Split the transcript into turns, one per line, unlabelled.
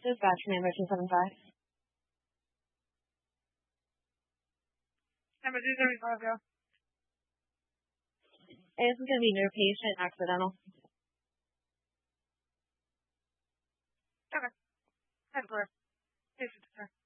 Dispatch number 275.
Number 275, go.
Hey, this is going to be near patient accidental.
Okay. That's clear. Patient, sir.